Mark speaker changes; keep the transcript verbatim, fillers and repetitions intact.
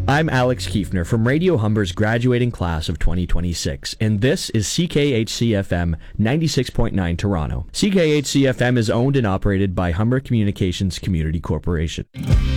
Speaker 1: I'm Alex Kiefner from Radio Humber's graduating class of twenty twenty-six, and this is C K H C F M ninety-six point nine Toronto. C K H C F M is owned and operated by Humber Communications Community Corporation.